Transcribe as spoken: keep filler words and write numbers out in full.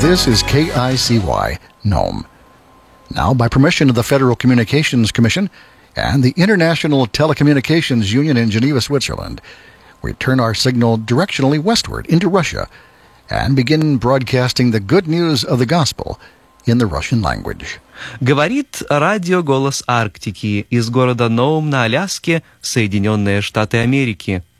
This is K I C Y, Nome. Now, by permission of the Federal Communications Commission and the International Telecommunications Union in Geneva, Switzerland, we turn our signal directionally westward into Russia and begin broadcasting the good news of the gospel in the Russian language. Говорит радио «Голос Арктики» из города Ноум на Аляске, Соединенные Штаты Америки.